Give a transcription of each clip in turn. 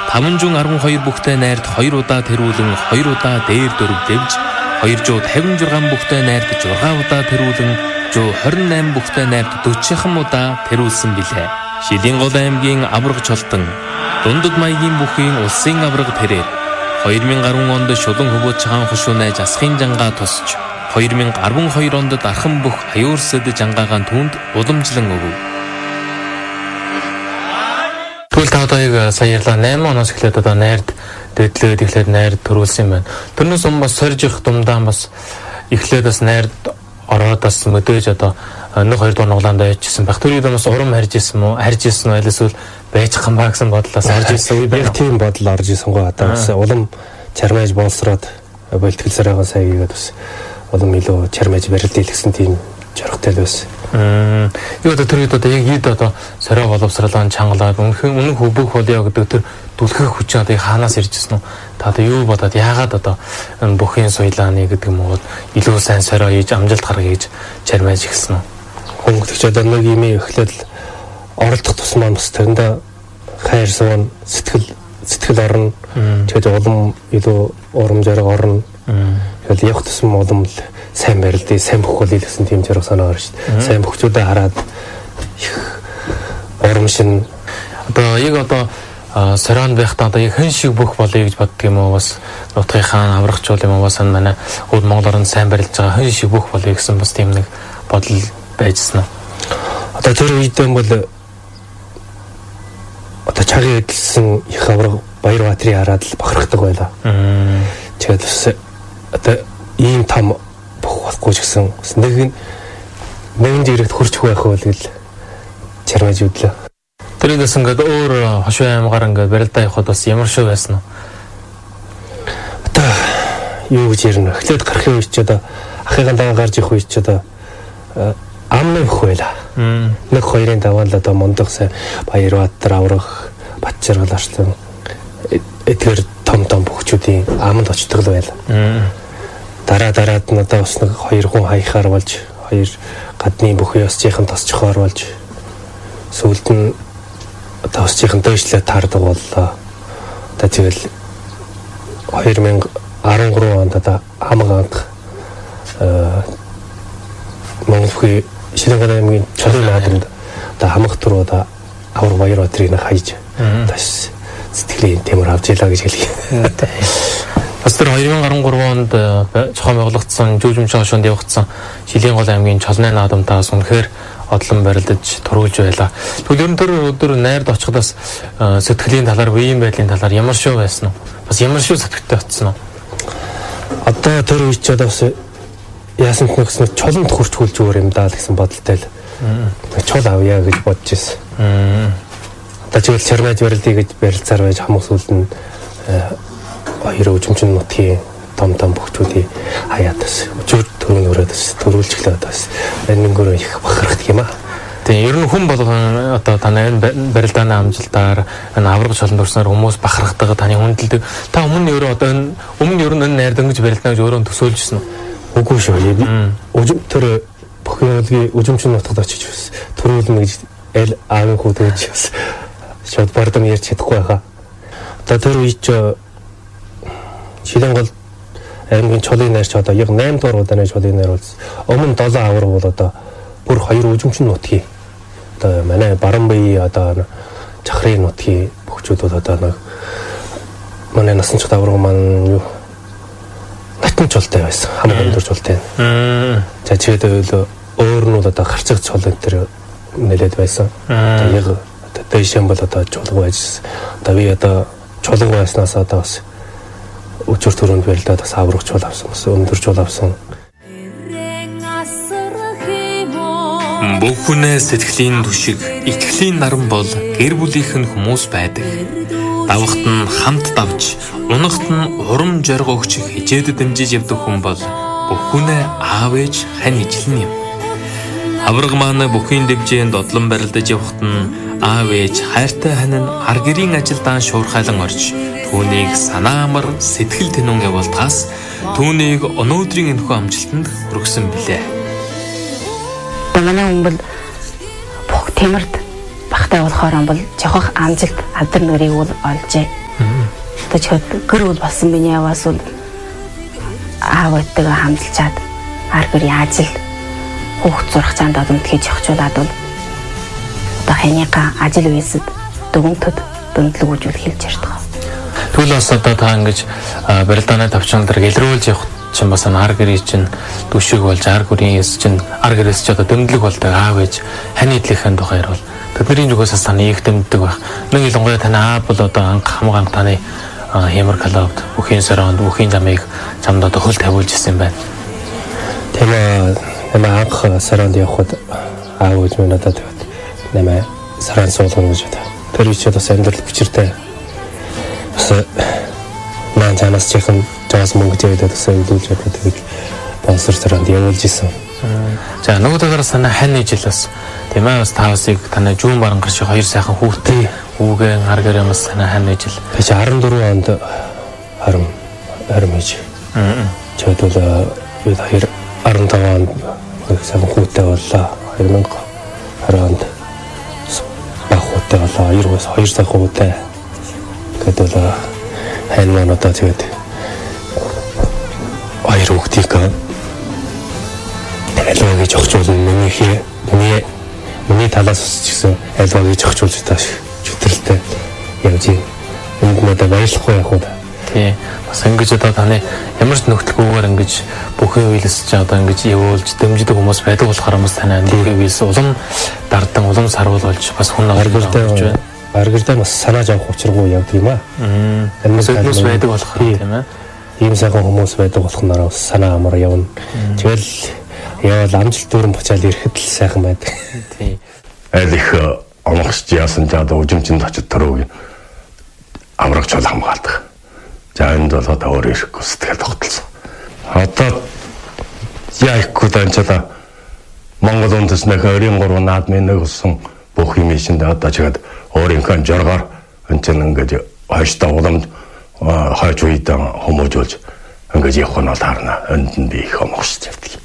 512 бүхтэй найрд 2 удаа тэрүүлэн 2 удаа дээр дөрөв дэвж 256 бүхтэй найрд 6 удаа тэрүүлэн 128 бүхтэй найрд 40 удаа тэрүүлсэн билээ. Шилэнгол аймгийн авраг чолтон дундад маягийн бүхийн улсын авраг тэрээр 2010 онд шулан хөвөө цагаан хушуу найж асхын жангаа тусч 2012 онд дархан бүх аюурсад жангаагаан түүнд уламжлан өгөв. Тэгвэл та одоо яг сая ярьлаа 8 оноос эхлээд одоо найрд дэвдлээд эхлээд найрд төрүүлсэн юм байна. Тэрнээс өмнө бас сорж их думдаан бас эхлээд бас найрд ороод бас мэдээж одоо нэг хоёр дуу нуглаанд байжсэн байх. Тэр үед бас урам харж исэн үү? Харж исэн үү? Эсвэл байж хамаа гэсэн бодлоос орж исэн үе байна. Яг тийм бодол орж исэн гоо одоо бас улам чармайж болсроод бэлтгэл сараагаа сайн хийгээд бас улам илүү чармайж барилдал гэсэн тийм жаргатай л байсан. Юу одоо тэр үед одоо яг ид одоо сороо боловсралаа чангалаад үнэн хөвбөх болё гэдэг тэр дүлхэх хүч одоо хаанаас ирж ирсэн үү? Та одоо юу бодоод яагаад одоо бүхийн соёлааны гэдэг юм уу илүү сайн сороо хийж амжилт гаргах гэж чармайж эхэлсэн үү? Хөнгөлөгч одоо нэг юм эхлээд оролдох тусмаа бас тэрэндээ хайр суун сэтгэл орно. Тэгээд улам илүү урам зориг орно. Тэгээд явах тусам улам сайн барилдаа сайн бүхэл гэсэн тийм зэрэг санаа орно шүү дээ. Сайн бүхчүүдэд хараад их урамшин одоо яг одоо сороонд байхдаа одоо яг хэн шиг бүх болъё гэж боддог юм уу? Бас нутгийнхаа аврагчул юм уу? Бас манай хөл Монгол орнд сайн барилж байгаа хэн шиг бүх болъё гэсэн бас тийм нэг бодол байжсан уу? Одоо тэр үед юм бол одоо чагийн эдэлсэн их авраг Баярбаатарын хараад л бахархдаг байлаа. Тэгээд бас одоо ийм том болохгүй ч гэсэн нэгэн жирэт хурч байх байл гэл чармаж үдлээ. Тэрээс ингээд өөр хошуу аймгаар ингээд барилдаа явахад бас ямар шүү байсан уу? Одоо юу гэж ярина? Эхлээд гарахын үед ч одоо ахыгаа дагаа гарч явах үед ч одоо амны их байла. Нэг хоёрын даваал одоо мондох сайн Баярбаатар аврах Батчаргал арслан эдгээр том бөхчүүдийн аманд очдог л байла. Дараад нь одоо бас нэг хоёр хүн хаяхаар болж хоёр гадны бүхий ёсчийн тосчхоор болж сүүлд нь одоо өсчийн дөөшлөө таардаг боллоо. Одоо тэгэл 2013 онд одоо хамгаалт Монголын Шилэнгол аймгийн Чулуун наадамд одоо хамгаалт руу одоо авраг Баярбаатарыг хайж тас сэтгэлийн темөр авч ялаа гэж хэлье. Бас тэр 2013 онд зохион байгуулагдсан жүжимчин хошуунд явагдсан Шилэнгол аймгийн Чулуун наадамтаас үнэхээр одлон барилдаж тургуулж байлаа. Тэгвэл ер нь тэр өдөр найрд очихдоос сэтгэлийн талаар, биеийн байдлын талаар ямар шүү байсан уу? Бас ямар шүү сэтгэлтэй очсон уу? Одоо тэр үед ч бас яасан ч нэгсэн чулуунд хурч хөлж өөр юм даа гэсэн бодолтой л. Чул авъя гэж бодож ирсэн. Одоо чигээр чармайж барилдаа гэж барилцаар байж хамаг сүлд нь хоёр өжимчин нутгийн том бөхчүүдийн хаяад бас өчигдөр төрөнд өрөөд бас төрүүлж эхлээд бас энгөрөө их бахархдаг юм аа. Тэгээ ер нь хүн болгон одоо таны барилдааны амжилтаар авраг шолонд орсноор хүмүүс бахархдаг таны хүндэлдэг. Та өмнө нь ер нь найр дөнгөж барилдана гэж өөрөө төсөөлжсэн үү? Үгүй шүү. Тэр бүхий өжимчин нутгад очиж бас төрүүлнэ гэж аль аавын хүү төгж бас шууд бардам ярьж чадахгүй байгаа. Одоо тэр үед Шилэнгол аймгийн Чулуун найрч одоо яг 8 дугаар удааны Чулуун найр болсон. Өмнө 7 авраг бол одоо бүр 2 өжимчин нутгийн одоо манай Баранбая одоо Чахрын нутгийн бөхчүүд одоо нэг манай насанч авраг маань юу натан чултай байсан. Хамаг өндөр чултай. За чигээд өөр нь бол одоо харцаг чулуун дээр нэлээд байсан. Одоо яг дэшэн бол одоо чулуу байж. Одоо би одоо чулуу байснаас одоо бас өчөр төрөнд барилдаад бас аврагч чул авсан. Бас өндөр чул авсан. Бүх хүнээ сэтгэлийн түшиг, итгэлийн наран бол гэр бүлийнх нь хүмүүс байдаг. Давхт нь хамт давж, унахт нь урам зориг өгч хичээд дэмжиж явдаг хүн бол бүх хүнээ аав ээж хань ижлэн юм. Авраг маань бүхийн дэвжээнд додлон барилдаж явахт нь аав ээж хайртай хань нь ар гэрийн ажилдаа шуурхайлан орж түүнийг санаа амар сэтгэл тэнүүн явуултаас түүнийг өнөөдрийн энэхүү амжилтанд хүргэсэн билээ. Манай хүн бол бүх тэмэрд багтай болохоор бол жохох амжилт алдар нэрийг олжээ. удаж гэр бүл болсон миний яваас бол аав өттэйгээ хамжилчаад ар гэрийн ажил хүүхд зурх цаанд одомтгий зохицуулаад бол одоо ханыгаа ажил үйлсэд дүгнэлтэд дөндлөг үзүүл хэлж ярьдаг. Тэгвэл бас одоо та ингэж барилдааны тавчхан дээр гэлрүүлж явах чинь бас ар гэрийн чинь дүшиг болж ар гэрийн эс чинь ар гэрээс ч одоо дөндлөг болдог аав ээж хань идлийн тухайр бол тэдний зүгээс таны их дэмдэг байх. Нэг ялангуяа таны аав бол одоо хамгаан таны хямар клубд бүхийн саранд бүхийн замыг замд одоо хөл тавиулж ирсэн байна. Тийм анх саранд явхад аав ээж минь одоо тэгээд нэмээ саран суулгана гэж байна. Тэр үчид бас амьдрал хүчиртэй. Бас маань танаас чихэн жаас мөнгө зээдээд бас өдөлж яваад тэгээд бонсор саранд явуулж исэн. За нөгөө талаараа санаа хань ижил бас тийм ээ бас таавсыг танай жүүн барангар шиг хоёр сайхан хүүхдтэй хүүгэн ар гэрээ бас санаа хань ижил. Би 14 онд харин хийж. Чод бол би 15 онд сайхан хүүхдтэй боллоо. 2020 онд баг хүүхдтэй боллоо. 2 сайхан хүүхдтэй. Гэтэл бол хань маань одоо тэгээд хоёр хүүхдийг альваа гэж огчуулна миний талаас ч гэсэн альваа гэж огчуулж тааш чөтгөлтэй явж юм. Энд надад баярлахгүй яг уу. Тий. Бас ингэж одоо таны ямар ч нөхцөлгүйгээр ингэж бүхэн үйлс ч одоо ингэж явуулж дэмждэг хүмүүс байдаг болохоор бас таны бүхэн үйлс улам дардан улам сарвал болж бас хүн аргэрдээ байна. Аргэрдээ бас санааж авах учиргүй явдаг юм аа. Хүмүүс байдаг болохоор тийм ээ. Ийм сайхан хүмүүс байдаг болохоор бас санаа амар явна. Тэгэл явал амжилт дүүрэн буцаал ирэхэд л сайхан байдаг. Тийм. Аль их онгоцч яасан ч одоо үжимчэнд очиж төрөөг амрагч бол хамгаалдаг. За энд бол одоо өөр ирэхгүй сэтгэл тогтолцсон. Одоо яахгүй данчаа Монгол үндэснэх 23 наадмын нэг усан бүх юм ишинд одоо чигэд өөрийнхөө жоргоор энэ ч ингээд хойштоо уламж хойч үйдэн хүмүүжүүлж ингээд явах нь бол харна. Энд нь би их онгоцч явдаг.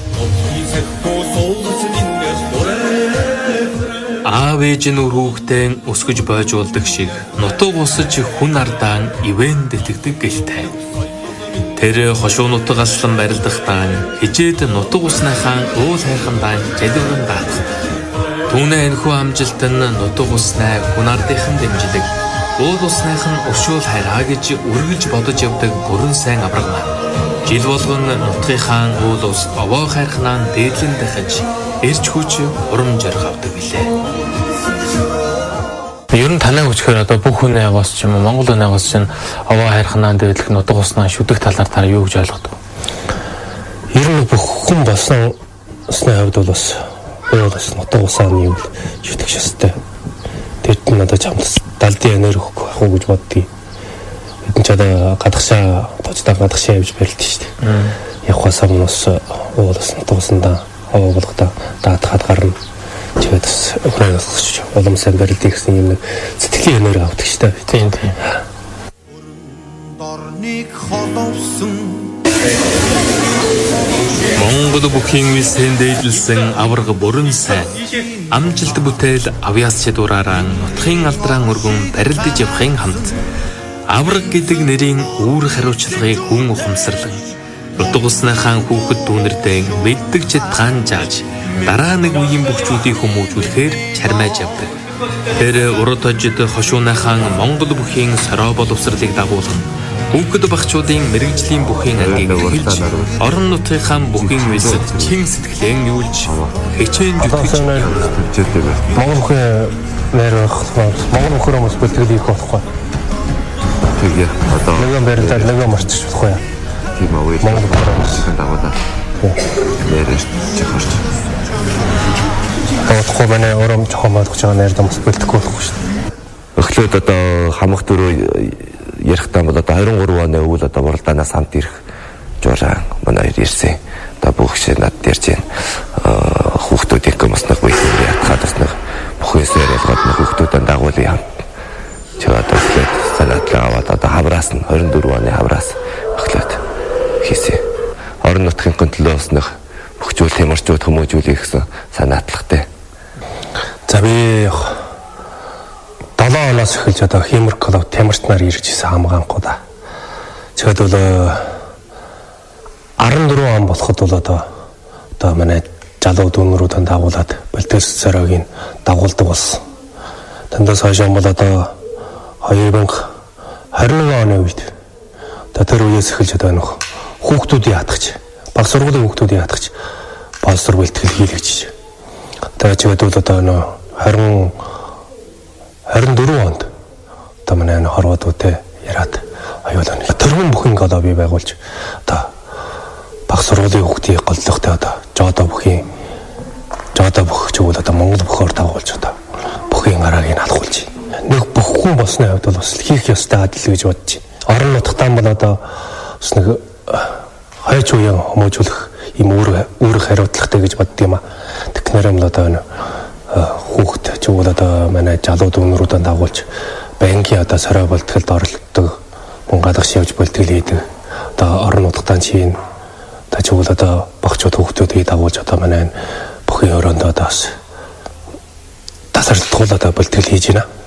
Аав ээж нь хүүхдээ өсгөж бойжуулдаг шиг нутаг усаж хүн ардаан ивэн дэтгдэг гэлтэй. Тэр хошуу нутаг аслан барилдахдаа хижээд нутаг усныхаа уул хайрхандаа жадварн даатах. Түүнээ энэхүү амжилт нь нутаг уснаа хүн ардынхан дэмждэг. Уул усных нь өшөөл хайраа гэж үргэлж бодож явдаг бүрэн сайн авраг маань. Жил болгон нутгийнхаа уул ус овоо хайрханаа дээдлэн дахиж эрч хүч урам зориг авдаг билээ. Ер нь танай хүчээр одоо бүх хүн ягаас ч юм уу Монгол ягаас ч овоо хайрханаа дээдлэх нутаг уснаа шүдэх талаар та юу гэж ойлгодог вэ? Ер нь бүх хүн болсон усны хавьд бол бас нутаг усаа нь юу шүтэх шастай. Тэд нь одоо чамд далдын энерги өгөх байх уу гэж боддгийг. Эдэн ч одоо гадагшаа тоцтой гадагшаа явж барилд шүү дээ. Явахаас өмнө бас уулс нутаг уснаа овоо болгодоо даатахад гарна. Тэгээд бас улам сайн барилдыг гэсэн юм нэг сэтгэлийн энерги авдаг шүү дээ. Тийм. Монгол бүхийн үйлсэнд дээдлсэн авраг бүрэн сайн. Амжилт бүтээл авьяас чадвараараа нутгийн алдран өргөн барилдаж явахын хамт авраг гэдэг нэрийн үүрэг хариуцлагыг хүн ухамсарлан нутаг усныхаа хүүхэд дүүнэртэй мэддэг чадхаан зааж дараа нэг үеийн бөхчүүдийг хүмүүжүүлэхээр чармайж явдаг. Тэр урд хожид хошууныхаа Монгол бүхийн сороо боловсролыг дагуулan хүүхэд багчуудын мэрэгжлийн бүхийн ангийг хэлж орон нутгийнхаа бүхийн үйлсэд чин сэтгэлэн юулж хичээн зүтгэж Монгол бүхэн нэрх Монгол бүхэн хүмүүс бэлтгэл хийх болохгүй. Тэгээ одоо нэгэн барилдаад нэгэн марччих болохгүй. Тийм ээ. Монгол бүхэн дагуулаад нэрэж чахарч. Тоохгүй манай ором жоохон бодож байгаа нэр дамс бэлтгэхгүй болохгүй шүү дээ. Өглөөд одоо хамх дөрөв ярихтаа бол одоо 23 оны өвөл одоо уралдаанаас хамт ирэх жураа манай ирсэн. Одоо бүх шиг над ярьж байна. Хүүхдүүдийн комсног бүхий ятгаад бас нэг бүхэн сэр ялгаад нэг хүүхдүүдэд дагуулъя хамт. Чигээд өглөөд санаатлаа аваад одоо хавраас нь 24 оны хавраас өглөөд хийсэн. Орон нутгийн төлөө бас нэг бөхжүүл хямарчууд хүмүүжүүлэх гэсэн санаатлагтай. За би 7 7 оноос эхэлж одоо Химэр клуб Тамирчнаар ирж исэн хамгаанхуда. Тэгэхэд бол 14 он болоход бол одоо манай залуу дүүнрүүдэн дагуулад Бэлтгэл цэцэрогийн дагуулдаг болсон. Тэндээс хойш бол одоо 2021 оны үед тэр үеэс эхэлж одоо нөх хүүхдүүдийн хатгач, баг сургуулийн хүүхдүүдийн хатгач боловсрол бэлтгэл хийлгэж. Тэгээд бол одоо 24 онд одоо манай хорвоодуудтай яриад аюулан тэрхүү бүхэн одоо би байгуулж одоо баг сургуулийн хүүхдийн голлогтой одоо жодо бүхийн бүх ч үл одоо Монгол бөхөөр дагуулж одоо бүхийн гарааг алхуулж нэг бүхэн болсны хувьд бол бас хийх ёстой адил гэж бодож байна. Орон нутгатаа бол одоо бас нэг хойч үеийн хүмүүжүүлэх юм үүрэг хариуцлагатай гэж бодд юм а. Тэгэхээр юм одоо хүүхд ч үл одоо манай залуу дүүнрүүдэн дагуулж банкийн одоо сорой болтголд оролцдог, мөн гадагш явж болтгол хийдэг. Одоо орон нутгатаа чинь ч үл одоо багчууд хүүхдүүдийг дагуулж одоо манай бүхийн өрөөнд одоо бас тасралтгуулаад болтгол хийж байна.